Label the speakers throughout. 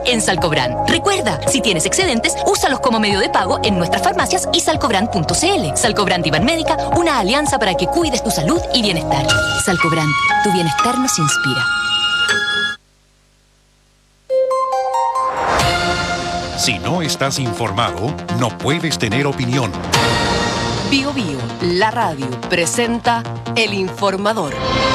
Speaker 1: en Salcobrand. Recuerda, si tienes excedentes, úsalos como medio de pago en nuestras farmacias y salcobrand.cl. Salcobrand y Banmédica, una alianza para que cuides tu salud y bienestar. Salcobrand, tu bienestar nos inspira.
Speaker 2: Si no estás informado, no puedes tener opinión.
Speaker 3: Bio Bio, la radio, presenta El Informador.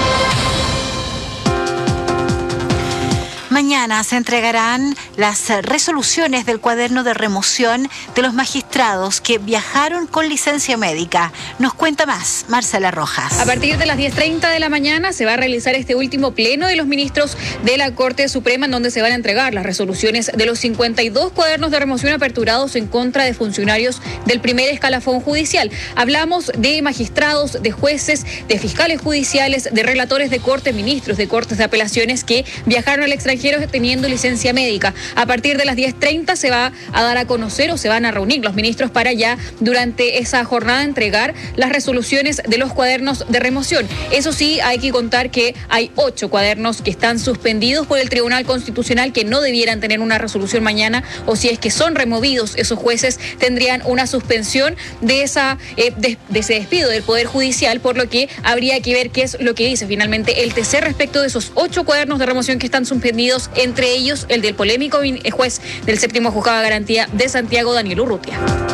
Speaker 4: Mañana se entregarán las resoluciones del cuaderno de remoción de los magistrados que viajaron con licencia médica. Nos cuenta más Marcela Rojas.
Speaker 5: A partir de las 10:30 de la mañana se va a realizar este último pleno de los ministros de la Corte Suprema, en donde se van a entregar las resoluciones de los 52 cuadernos de remoción aperturados en contra de funcionarios del primer escalafón judicial. Hablamos de magistrados, de jueces, de fiscales judiciales, de relatores de corte, ministros de cortes de apelaciones que viajaron al extranjero teniendo licencia médica. A partir de las 10:30 se va a dar a conocer o se van a reunir los ministros para ya durante esa jornada entregar las resoluciones de los cuadernos de remoción. Eso sí, hay que contar que hay 8 cuadernos que están suspendidos por el Tribunal Constitucional, que no debieran tener una resolución mañana, o si es que son removidos, esos jueces tendrían una suspensión de ese despido del Poder Judicial, por lo que habría que ver qué es lo que dice finalmente el TC respecto de esos 8 cuadernos de remoción que están suspendidos, entre ellos el del polémico juez del séptimo juzgado de garantía de Santiago, Daniel Urrutia.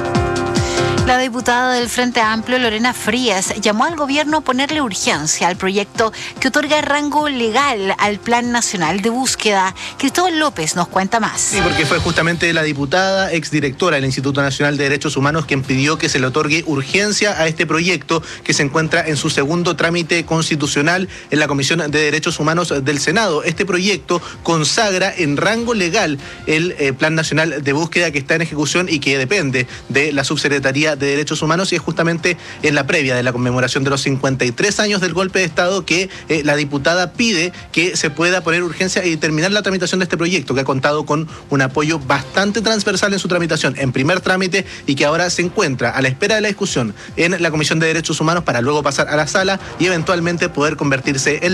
Speaker 4: La diputada del Frente Amplio, Lorena Frías, llamó al gobierno a ponerle urgencia al proyecto que otorga rango legal al Plan Nacional de Búsqueda. Cristóbal López nos cuenta más.
Speaker 6: Sí, porque fue justamente la diputada, exdirectora del Instituto Nacional de Derechos Humanos, quien pidió que se le otorgue urgencia a este proyecto, que se encuentra en su segundo trámite constitucional en la Comisión de Derechos Humanos del Senado. Este proyecto consagra en rango legal el Plan Nacional de Búsqueda, que está en ejecución y que depende de la Subsecretaría de Derechos Humanos, y es justamente en la previa de la conmemoración de los 53 años del golpe de Estado que la diputada pide que se pueda poner urgencia y terminar la tramitación de este proyecto, que ha contado con un apoyo bastante transversal en su tramitación en primer trámite y que ahora se encuentra a la espera de la discusión en la Comisión de Derechos Humanos para luego pasar a la sala y eventualmente poder convertirse en